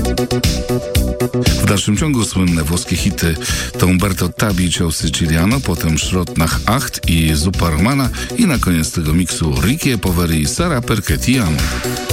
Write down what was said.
W dalszym ciągu słynne włoskie hity to Umberto Tabi, Ciao Siciliano, potem Schrott nach Acht i Supermana i na koniec tego miksu Ricky Poveri i Sara Perché Ti Amo.